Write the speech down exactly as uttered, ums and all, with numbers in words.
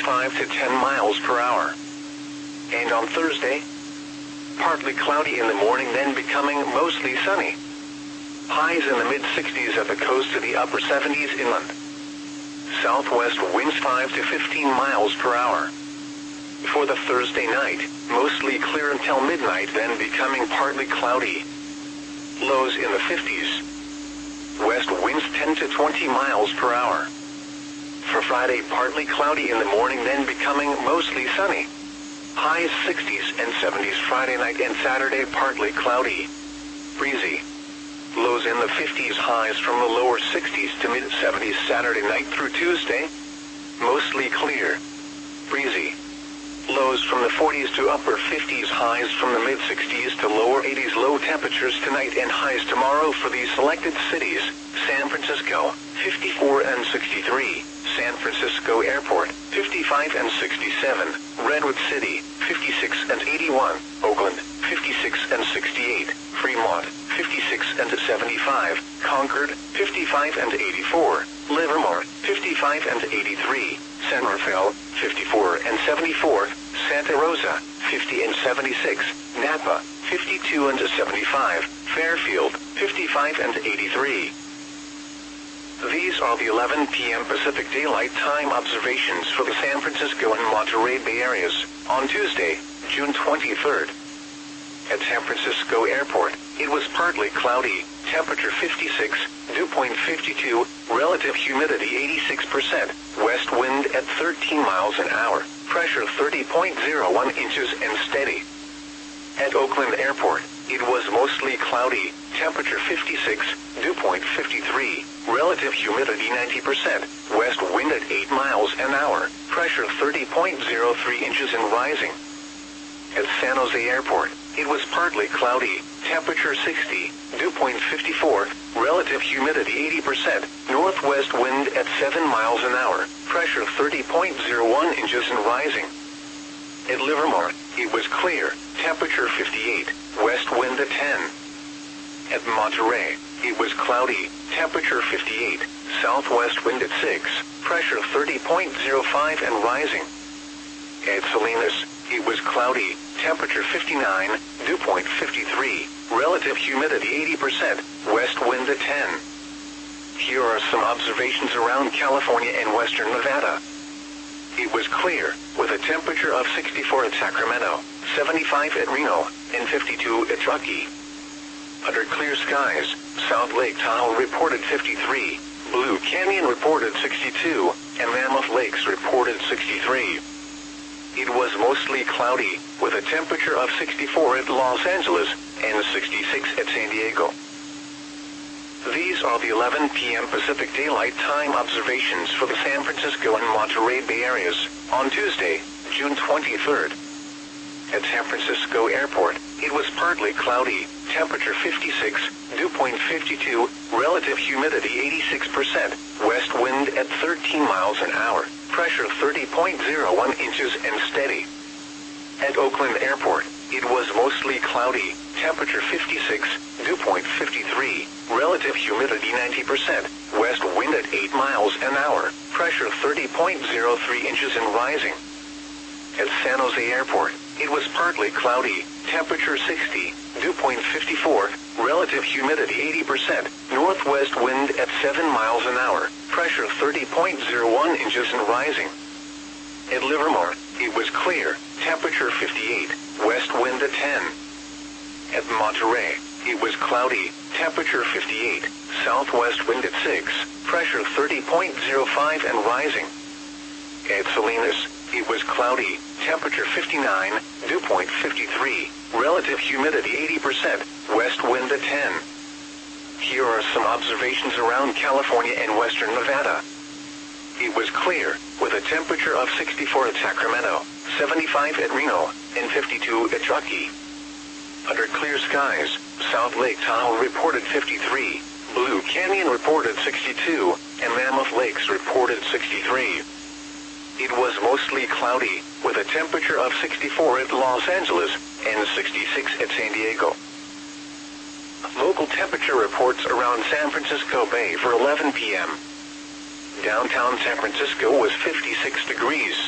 five to ten miles per hour. And on Thursday, partly cloudy in the morning, then becoming mostly sunny. Highs in the mid-sixties at the coast to the upper seventies inland. Southwest winds five to fifteen miles per hour. For the Thursday night, mostly clear until midnight, then becoming partly cloudy. Lows in the fifties. West winds ten to twenty miles per hour. For Friday, partly cloudy in the morning, then becoming mostly sunny. Highs sixties and seventies Friday night and Saturday, partly cloudy. Breezy. Lows in the fifties, highs from the lower sixties to mid-seventies Saturday night through Tuesday. Mostly clear. Breezy. Lows from the forties to upper fifties, highs from the mid-sixties to lower eighties. Low temperatures tonight and highs tomorrow for these selected cities: San Francisco, fifty-four and sixty-three, San Francisco Airport, fifty-five and sixty-seven, Redwood City, fifty-six and eighty-one, Oakland, fifty-six and sixty-eight, Fremont, fifty-six and seventy-five, Concord, fifty-five and eighty-four, Livermore, fifty-five and eighty-three, San Rafael, fifty-four and seventy-four, Santa Rosa, fifty and seventy-six, Napa, fifty-two and seventy-five, Fairfield, fifty-five and eighty-three. These are the eleven p m Pacific Daylight Time observations for the San Francisco and Monterey Bay areas on Tuesday, June twenty-third. At San Francisco Airport, it was partly cloudy, temperature fifty-six, dew point fifty-two, relative humidity eighty-six percent, west wind at thirteen miles an hour, pressure thirty point zero one inches and steady. At Oakland Airport, it was mostly cloudy, temperature fifty-six, dew point fifty-three, relative humidity ninety percent, west wind at eight miles an hour, pressure thirty point zero three inches and rising. At San Jose Airport, it was partly cloudy, temperature sixty, dew point fifty-four, relative humidity eighty percent, northwest wind at seven miles an hour, pressure thirty point zero one inches and rising. At Livermore, it was clear, temperature fifty-eight, west wind at ten. At Monterey, it was cloudy, temperature fifty-eight, southwest wind at six, pressure thirty point zero five and rising. At Salinas, it was cloudy, temperature fifty-nine, dew point fifty-three, relative humidity eighty percent, west wind at ten. Here are some observations around California and western Nevada. It was clear, with a temperature of sixty-four at Sacramento, seventy-five at Reno, and fifty-two at Truckee. Under clear skies, South Lake Tahoe reported fifty-three, Blue Canyon reported sixty-two, and Mammoth Lakes reported sixty-three. It was mostly cloudy, with a temperature of sixty-four at Los Angeles and sixty-six at San Diego. These are the eleven p m Pacific Daylight Time observations for the San Francisco and Monterey Bay areas on Tuesday, June twenty-third. At San Francisco Airport, it was partly cloudy, temperature fifty-six, dew point fifty-two, relative humidity eighty-six percent, west wind at thirteen miles an hour, pressure thirty point zero one inches and steady. At Oakland Airport, it was mostly cloudy, temperature fifty-six, dew point fifty-three, relative humidity ninety percent, west wind at eight miles an hour, pressure thirty point zero three inches and rising. At San Jose Airport, it was partly cloudy, temperature sixty, dew point fifty-four, relative humidity eighty percent, northwest wind at seven miles an hour, pressure thirty point zero one inches and rising. At Livermore, it was clear, temperature fifty-eight, west wind at ten. At Monterey, it was cloudy, temperature fifty-eight, southwest wind at six, pressure thirty point zero five and rising. At Salinas, it was cloudy, temperature fifty-nine, dew point fifty-three, relative humidity eighty percent, west wind at ten. Here are some observations around California and western Nevada. It was clear, with a temperature of sixty-four at Sacramento, seventy-five at Reno, and fifty-two at Truckee. Under clear skies, South Lake Tahoe reported fifty-three, Blue Canyon reported sixty-two, and Mammoth Lakes reported sixty-three. It was mostly cloudy, with a temperature of sixty-four at Los Angeles and sixty-six at San Diego. Local temperature reports around San Francisco Bay for eleven p m Downtown San Francisco was fifty-six degrees.